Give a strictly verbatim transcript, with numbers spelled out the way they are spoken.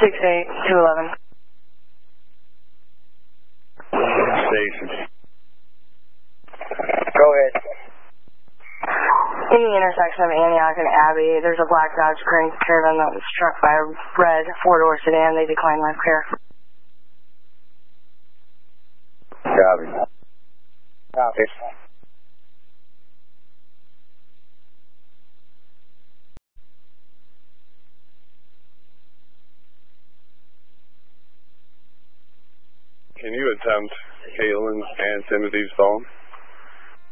six eight two eleven. Station. Go ahead. In the intersection of Antioch and Abbey, there's a black Dodge Caravan that was struck by a red four-door sedan. They declined life care. Copy. Copy. Can you attempt Kaylen and Timothy's phone?